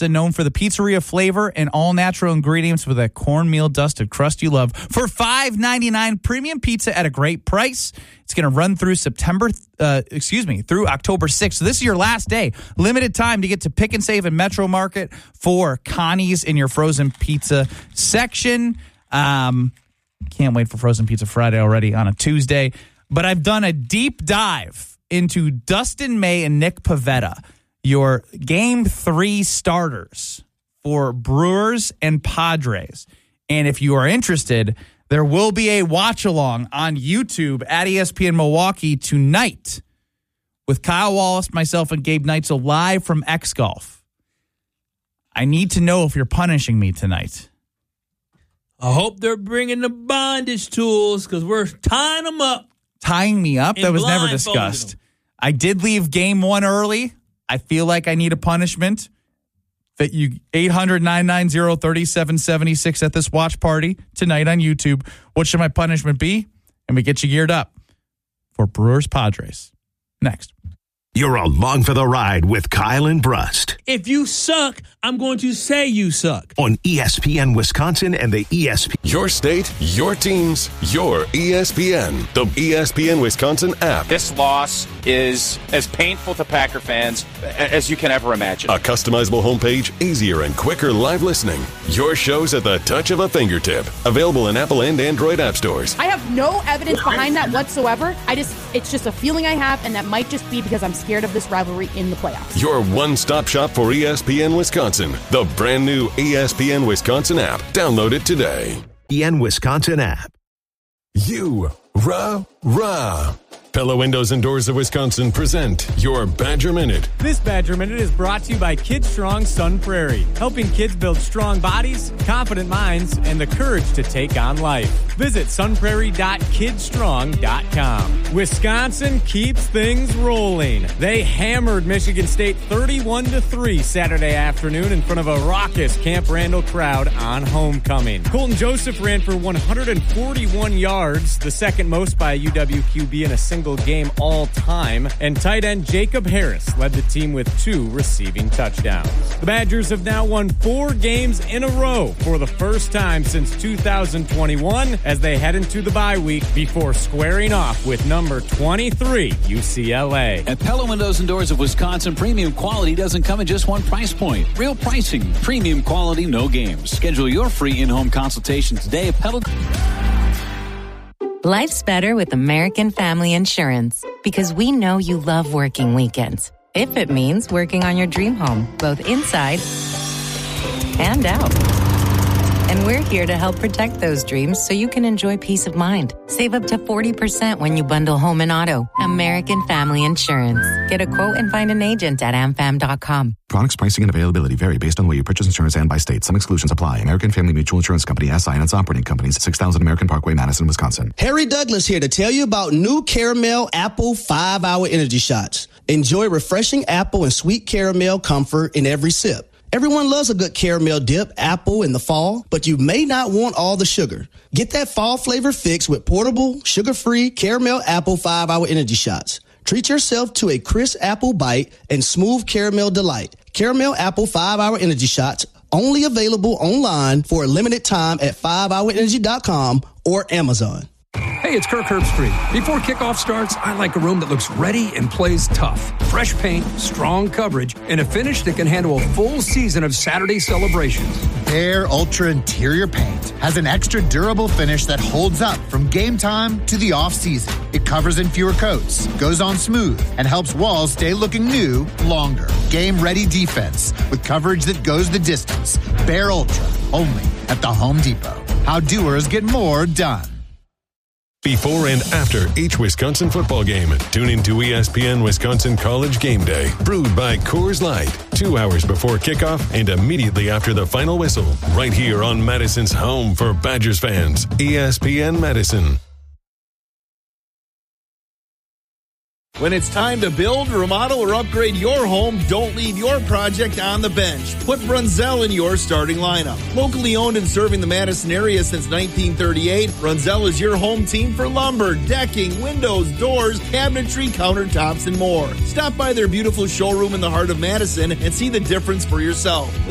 Pizza, known for the pizzeria flavor and all-natural ingredients with that cornmeal dusted crust you love. For $5.99 premium pizza at a great price. It's going to run through through October 6th. So this is your last day. Limited time to get to Pick and Save and Metro Market for Connie's in your frozen pizza section. Can't wait for Frozen Pizza Friday already on a Tuesday. But I've done a deep dive into Dustin May and Nick Pivetta, your Game 3 starters for Brewers and Padres. And if you are interested, there will be a watch-along on YouTube at ESPN Milwaukee tonight with Kyle Wallace, myself, and Gabe Neitzel live from X Golf. I need to know if you're punishing me tonight. I hope they're bringing the bondage tools because we're tying them up. Tying me up? That was never discussed. I did leave game 1 early. I feel like I need a punishment. That you 800-990-3776 at this watch party tonight on YouTube. What should my punishment be? And we get you geared up for Brewers Padres. Next. You're along for the ride with Kyle and Brust. If you suck, I'm going to say you suck. On ESPN Wisconsin and the ESPN. Your state, your teams, your ESPN. The ESPN Wisconsin app. This loss is as painful to Packer fans as you can ever imagine. A customizable homepage, easier and quicker live listening. Your shows at the touch of a fingertip. Available in Apple and Android app stores. I have no evidence behind that whatsoever. It's just a feeling I have, and that might just be because I'm scared of this rivalry in the playoffs. Your one-stop shop for ESPN Wisconsin. The brand new ESPN Wisconsin app. Download it today. ESPN Wisconsin app. Rah. Pella Windows and Doors of Wisconsin present your Badger Minute. This Badger Minute is brought to you by Kid Strong Sun Prairie, helping kids build strong bodies, confident minds, and the courage to take on life. Visit sunprairie.kidstrong.com. Wisconsin keeps things rolling. They hammered Michigan State 31-3 Saturday afternoon in front of a raucous Camp Randall crowd on homecoming. Colton Joseph ran for 141 yards, the second most by a UWQB in a single game all time, and tight end Jacob Harris led the team with 2 receiving touchdowns. The Badgers have now won 4 games in a row for the first time since 2021 as they head into the bye week before squaring off with number 23 UCLA. At Pella Windows and Doors of Wisconsin, premium quality doesn't come at just one price point. Real pricing, premium quality, no games. Schedule your free in-home consultation today at Pella. Life's better with American Family Insurance because we know you love working weekends. If it means working on your dream home, both inside and out. And we're here to help protect those dreams so you can enjoy peace of mind. Save up to 40% when you bundle home and auto. American Family Insurance. Get a quote and find an agent at amfam.com. Products, pricing, and availability vary based on the way you purchase insurance and by state. Some exclusions apply. American Family Mutual Insurance Company, SI, and its operating companies, 6000 American Parkway, Madison, Wisconsin. Harry Douglas here to tell you about new Caramel Apple 5-Hour Energy Shots. Enjoy refreshing apple and sweet caramel comfort in every sip. Everyone loves a good caramel dip apple in the fall, but you may not want all the sugar. Get that fall flavor fix with portable, sugar-free Caramel Apple 5-Hour Energy Shots. Treat yourself to a crisp apple bite and smooth caramel delight. Caramel Apple 5-Hour Energy Shots, only available online for a limited time at 5hourenergy.com or Amazon. Hey, it's Kirk Herbstreit. Before kickoff starts, I like a room that looks ready and plays tough. Fresh paint, strong coverage, and a finish that can handle a full season of Saturday celebrations. Behr Ultra Interior Paint has an extra durable finish that holds up from game time to the off-season. It covers in fewer coats, goes on smooth, and helps walls stay looking new longer. Game-ready defense with coverage that goes the distance. Behr Ultra, only at the Home Depot. How doers get more done. Before and after each Wisconsin football game, tune into ESPN Wisconsin College Game Day, brewed by Coors Light, 2 hours before kickoff and immediately after the final whistle, right here on Madison's home for Badgers fans, ESPN Madison. When it's time to build, remodel, or upgrade your home, don't leave your project on the bench. Put Brunzell in your starting lineup. Locally owned and serving the Madison area since 1938, Brunzell is your home team for lumber, decking, windows, doors, cabinetry, countertops, and more. Stop by their beautiful showroom in the heart of Madison and see the difference for yourself.